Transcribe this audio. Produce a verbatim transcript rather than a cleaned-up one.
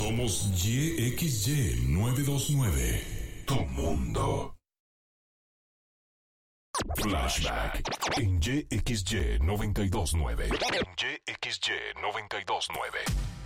Somos Y X Y novecientos veintinueve. Tu mundo. Flashback en Y X Y noventa y dos nueve. En Y X Y noventa y dos nueve.